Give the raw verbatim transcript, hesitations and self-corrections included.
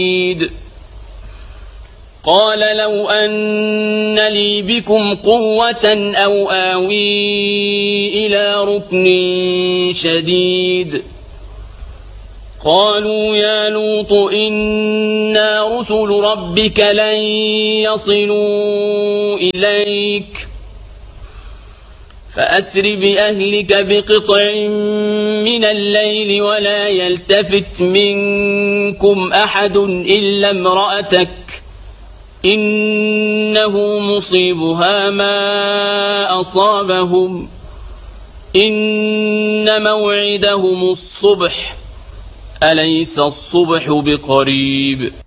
قال لو أن لي بكم قوة أو آوي إلى ركن شديد قالوا يا لوط إنا رسل ربك لن يصلوا إليك فأسر بأهلك بقطع من الليل ولا يلتفت منكم أحد إلا امرأتك إنه مصيبها ما أصابهم إن موعدهم الصبح أليس الصبح بقريب